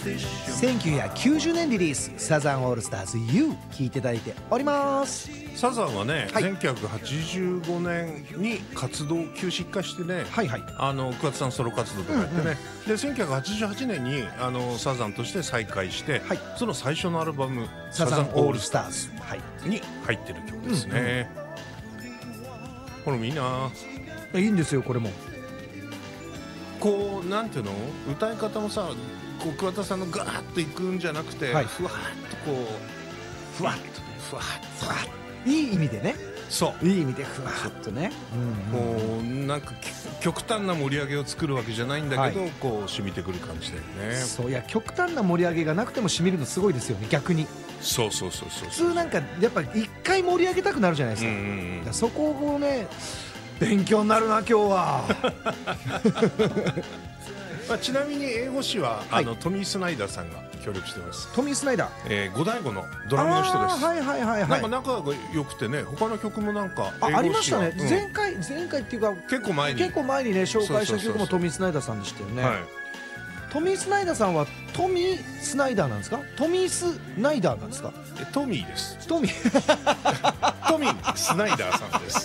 1990年リリースサザンオールスターズ You 聴いていただいております。 サザンはね、 はい、 1985年に活動休止一回してね、 はいはい、 桑田さんソロ活動とかやってね、で1988年にサザンとして再開して、はい、その最初のアルバムサザンオールスターズに入ってる曲ですね。これもいいな。 いいんですよこれも。 こうなんていうの、歌い方もさ、こう桑田さんのガーッといくんじゃなくて、はい、ふわっとこうふわっとふわっとふわっと、いい意味でね。そういい意味でふわっとね、もうなんか極端な盛り上げを作るわけじゃないんだけど、はい、こう染みてくる感じだよね。 そういや、極端な盛り上げがなくても染みるのすごいですよね、逆に。 そう普通なんかやっぱ一回盛り上げたくなるじゃないですか。だからそこをね、勉強になるな今日は。 ちなみに英語詞は、はい、トミー・スナイダーさんが協力してます。 トミー・スナイダー、五醍醐のドラムの人です。なんか仲が良くてね、他の曲もなんかありましたね、前回っていうか結構前にね紹介した曲もトミー・スナイダーさんでしたよね。トミー・スナイダーさんはトミー・スナイダーなんですか、トミー・スナイダーなんですか。 トミーです。 トミースナイダーさんです。